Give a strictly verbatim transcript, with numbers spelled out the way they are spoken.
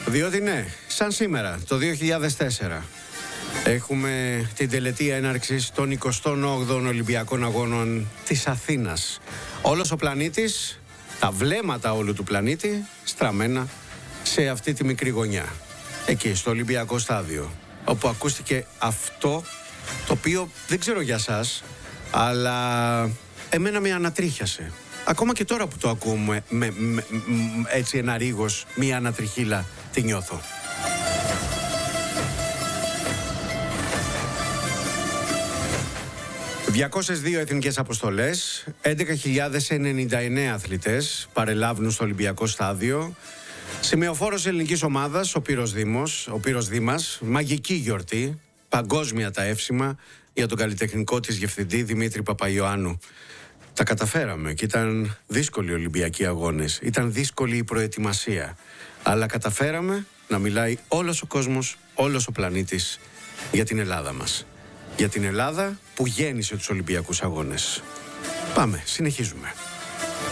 Διότι ναι, σαν σήμερα, το δύο χιλιάδες τέσσερα, έχουμε την τελετή έναρξης των εικοστών όγδοων Ολυμπιακών Αγώνων της Αθήνας. Όλος ο πλανήτης, τα βλέμματα όλου του πλανήτη, στραμμένα σε αυτή τη μικρή γωνιά. Εκεί, στο Ολυμπιακό Στάδιο, όπου ακούστηκε αυτό, το οποίο δεν ξέρω για σας, αλλά εμένα με ανατρίχιασε. Ακόμα και τώρα που το ακούμε, με, με, με, έτσι ένα ρίγος, μία ανατριχίλα τη νιώθω. διακόσιες δύο εθνικές αποστολές, έντεκα χιλιάδες ενενήντα εννέα αθλητές παρελάβουν στο Ολυμπιακό Στάδιο. Σημεοφόρος ελληνικής ομάδας, ο Πύρος Δήμος, ο Πύρος Δήμας, μαγική γιορτή, παγκόσμια τα εύσημα για τον καλλιτεχνικό της διευθυντή Δημήτρη Παπαϊωάννου. Τα καταφέραμε και ήταν δύσκολοι οι Ολυμπιακοί Αγώνες, ήταν δύσκολη η προετοιμασία, αλλά καταφέραμε να μιλάει όλος ο κόσμος, όλος ο πλανήτης για την Ελλάδα μας. Για την Ελλάδα που γέννησε τους Ολυμπιακούς Αγώνες. Πάμε, συνεχίζουμε.